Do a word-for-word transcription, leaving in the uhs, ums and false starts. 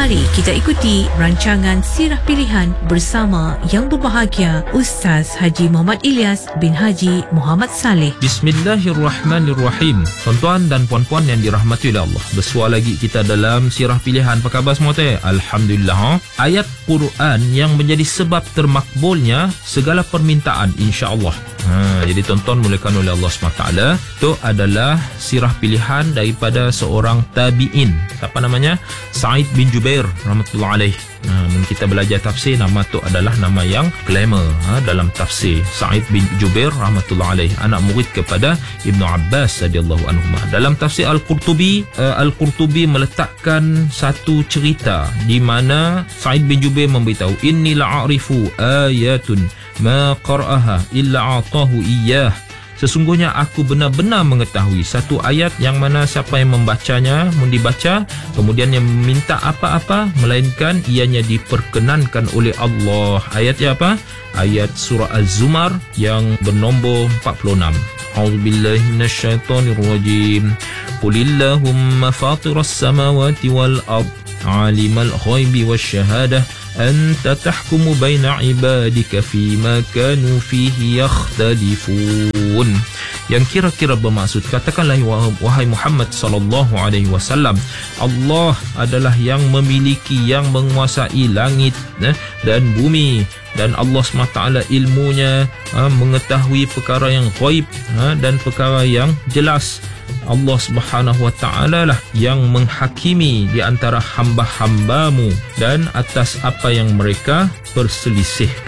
Mari kita ikuti rancangan Sirah Pilihan bersama yang berbahagia Ustaz Haji Muhammad Ilyas bin Haji Muhammad Saleh. Bismillahirrahmanirrahim. Tuan-tuan dan puan-puan yang dirahmati oleh Allah, bersua lagi kita dalam Sirah Pilihan. Apa khabar semua teh? Alhamdulillah. Ha? Ayat Quran yang menjadi sebab termakbulnya segala permintaan, insya-Allah. Ha, jadi tuan-tuan mulakan oleh Allah subhanahu wa taala. Itu adalah sirah pilihan daripada seorang tabi'in. Apa namanya? Sa'id bin Jubair rahmatullah alaih. Ha, mungkin kita belajar tafsir, nama tu adalah nama yang glamour ha, dalam tafsir. Sa'id bin Jubair rahmatullah alaih, anak murid kepada Ibnu Abbas radhiyallahu anhuma. Dalam tafsir Al-Qurtubi, uh, Al-Qurtubi meletakkan satu cerita di mana Sa'id bin Jubair memberitahu, inni la'arifu ayatun ma qara'aha illa atahu iyyah. Sesungguhnya aku benar-benar mengetahui satu ayat yang mana siapa yang membacanya, mun dibaca, kemudian yang meminta apa-apa, melainkan ianya diperkenankan oleh Allah. Ayatnya apa? Ayat surah Az-Zumar yang bernombor empat puluh enam. A'udzubillahi minasyaitonirrajim. Qulillahumma fatiras samawati wal ard, alimal ghaibi wasyahadah, anta tahkumu baina ibadika fima kanu fihi yakhtalifun. Yang kira-kira bermaksud, katakanlah wahai Muhammad sallallahu alaihi wasallam, Allah adalah yang memiliki, yang menguasai langit eh, dan bumi, dan Allah subhanahu wa taala ilmunya ha, mengetahui perkara yang ghaib ha, dan perkara yang jelas. Allah subhanahu wa ta'ala lah yang menghakimi di antara hamba-hambamu dan atas apa yang mereka perselisih.